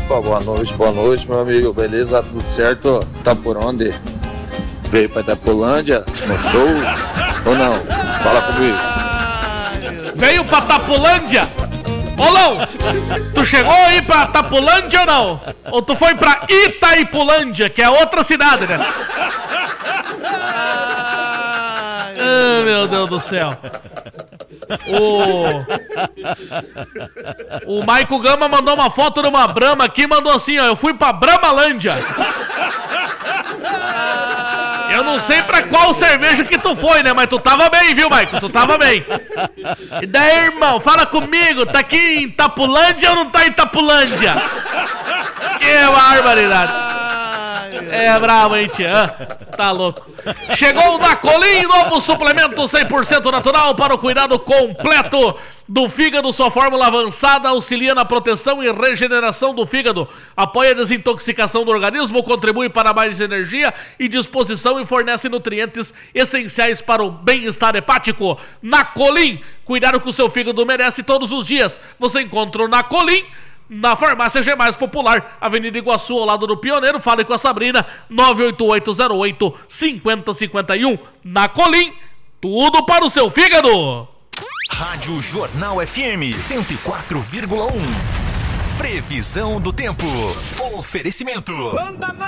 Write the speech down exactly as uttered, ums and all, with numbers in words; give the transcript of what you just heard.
Opa, boa noite, boa noite, meu amigo. Beleza? Tudo certo? Tá por onde? Veio pra Itapolândia? No show? Ou não? Fala comigo. Veio pra Tapolândia? Olão, tu chegou aí pra Tapolândia ou não? Ou tu foi pra Itaipulândia, que é outra cidade, né? Ah, meu Deus do céu. O... O Maico Gama mandou uma foto de uma Brahma aqui e mandou assim, ó. Eu fui pra Brahmalândia. Eu não sei pra qual cerveja que tu foi, né? Mas tu tava bem, viu, Maico? Tu tava bem. E daí, irmão, fala comigo. Tá aqui em Itapulândia ou não tá em Itapulândia? Que barbaridade. É bravo, hein, tia? Tá louco. Chegou o Nacolim, novo suplemento cem por cento natural para o cuidado completo do fígado. Sua fórmula avançada auxilia na proteção e regeneração do fígado, apoia a desintoxicação do organismo, contribui para mais energia e disposição e fornece nutrientes essenciais para o bem-estar hepático. Nacolim, cuidar com o seu fígado merece todos os dias. Você encontra o Nacolim na farmácia G Mais Popular, Avenida Iguaçu, ao lado do Pioneiro. Fale com a Sabrina, nove oito oito zero oito cinco zero cinco um. Nacolim, tudo para o seu fígado. Rádio Jornal F M cento e quatro vírgula um. Previsão do tempo. Oferecimento.